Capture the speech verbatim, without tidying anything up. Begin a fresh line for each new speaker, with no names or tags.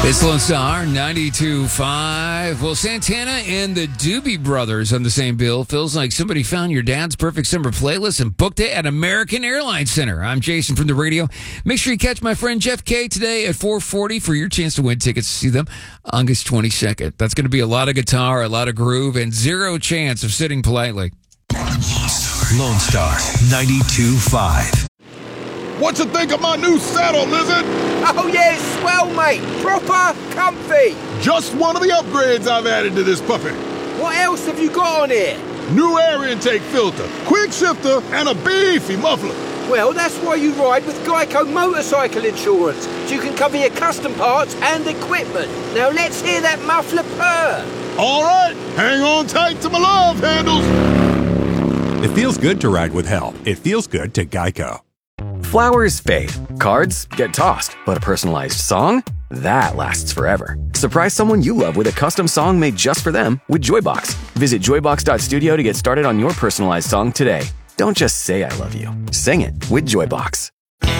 It's Lone Star ninety-two point five. Well, Santana and the Doobie Brothers on the same bill. Feels like somebody found your dad's perfect summer playlist and booked it at American Airlines Center. I'm Jason from the radio. Make sure you catch my friend Jeff K today at four forty for your chance to win tickets to see them August twenty-second. That's going to be a lot of guitar, a lot of groove, and zero chance of sitting politely.
Lone Star ninety-two point five.
What you think of my new saddle, Lizard?
Oh yeah, it's swell, mate. Proper comfy.
Just one of the upgrades I've added to this puppy.
What else have you got on here?
New air intake filter, quick shifter, and a beefy muffler.
Well, that's why you ride with Geico Motorcycle Insurance, so you can cover your custom parts and equipment. Now let's hear that muffler purr.
All right, hang on tight to my love handles.
It feels good to ride with help. It feels good to Geico.
Flowers fade, cards get tossed, but a personalized song? That lasts forever. Surprise someone you love with a custom song made just for them with Joybox. Visit joybox dot studio to get started on your personalized song today. Don't just say I love you. Sing it with Joybox.